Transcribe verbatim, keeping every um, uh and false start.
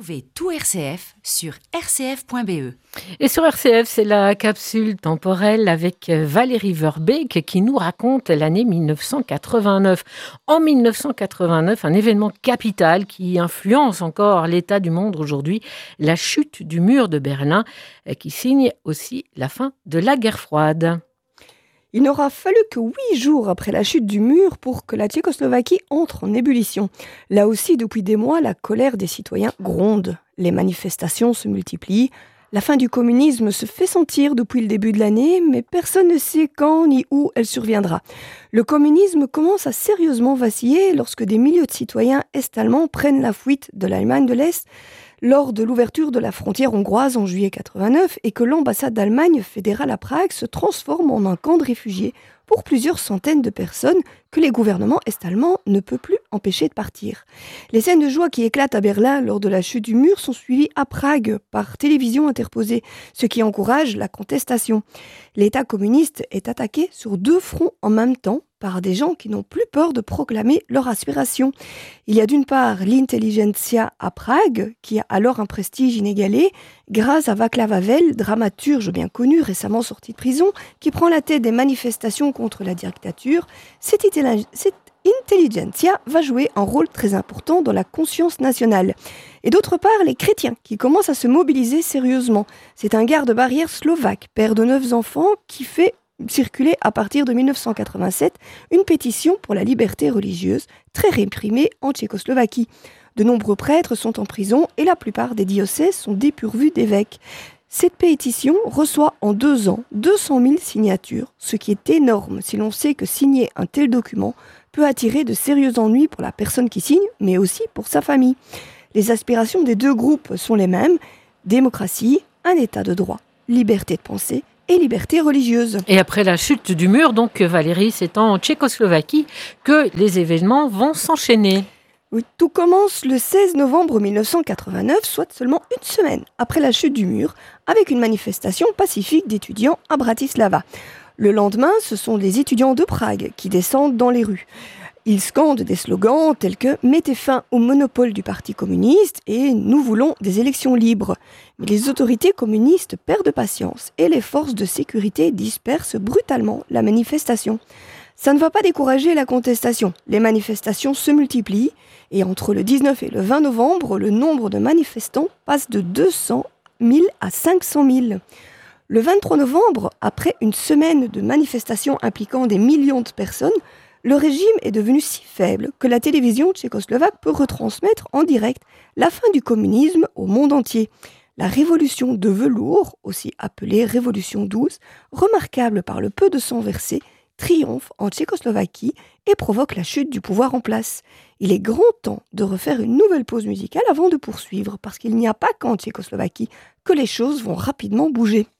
Retrouvez tout R C F sur r c f point b e. Et sur R C F, c'est la capsule temporelle avec Valérie Verbeek qui nous raconte l'année dix-neuf cent quatre-vingt-neuf. En dix-neuf cent quatre-vingt-neuf, un événement capital qui influence encore l'état du monde aujourd'hui, la chute du mur de Berlin, qui signe aussi la fin de la guerre froide. Il n'aura fallu que huit jours après la chute du mur pour que la Tchécoslovaquie entre en ébullition. Là aussi, depuis des mois, la colère des citoyens gronde. Les manifestations se multiplient. La fin du communisme se fait sentir depuis le début de l'année, mais personne ne sait quand ni où elle surviendra. Le communisme commence à sérieusement vaciller lorsque des milliers de citoyens est-allemands prennent la fuite de l'Allemagne de l'Est lors de l'ouverture de la frontière hongroise en juillet quatre-vingt-neuf et que l'ambassade d'Allemagne fédérale à Prague se transforme en un camp de réfugiés pour plusieurs centaines de personnes que les gouvernements est-allemands ne peuvent plus empêcher de partir. Les scènes de joie qui éclatent à Berlin lors de la chute du mur sont suivies à Prague par télévision interposée, ce qui encourage la contestation. L'État communiste est attaqué sur deux fronts en même temps par des gens qui n'ont plus peur de proclamer leur aspiration. Il y a d'une part l'intelligentsia à Prague, qui a alors un prestige inégalé, grâce à Václav Havel, dramaturge bien connu, récemment sorti de prison, qui prend la tête des manifestations contre la dictature. Cette, intellig- cette intelligentsia va jouer un rôle très important dans la conscience nationale. Et d'autre part, les chrétiens, qui commencent à se mobiliser sérieusement. C'est un garde-barrière slovaque, père de neuf enfants, qui fait circuler à partir de dix-neuf cent quatre-vingt-sept une pétition pour la liberté religieuse, très réprimée en Tchécoslovaquie. De nombreux prêtres sont en prison et la plupart des diocèses sont dépourvus d'évêques. Cette pétition reçoit en deux ans deux cent mille signatures, ce qui est énorme si l'on sait que signer un tel document peut attirer de sérieux ennuis pour la personne qui signe, mais aussi pour sa famille. Les aspirations des deux groupes sont les mêmes: démocratie, un état de droit, liberté de pensée et liberté religieuse. Et après la chute du mur, donc Valérie, c'est en Tchécoslovaquie que les événements vont s'enchaîner. Oui, tout commence le seize novembre dix-neuf cent quatre-vingt-neuf, soit seulement une semaine après la chute du mur, avec une manifestation pacifique d'étudiants à Bratislava. Le lendemain, ce sont les étudiants de Prague qui descendent dans les rues. Ils scandent des slogans tels que « Mettez fin au monopole du Parti communiste » et « Nous voulons des élections libres ». Mais les autorités communistes perdent patience et les forces de sécurité dispersent brutalement la manifestation. Ça ne va pas décourager la contestation. Les manifestations se multiplient et entre le dix-neuf et le vingt novembre, le nombre de manifestants passe de deux cent mille à cinq cent mille. Le vingt-trois novembre, après une semaine de manifestations impliquant des millions de personnes, le régime est devenu si faible que la télévision tchécoslovaque peut retransmettre en direct la fin du communisme au monde entier. La révolution de velours, aussi appelée révolution douce, remarquable par le peu de sang versé, triomphe en Tchécoslovaquie et provoque la chute du pouvoir en place. Il est grand temps de refaire une nouvelle pause musicale avant de poursuivre, parce qu'il n'y a pas qu'en Tchécoslovaquie que les choses vont rapidement bouger.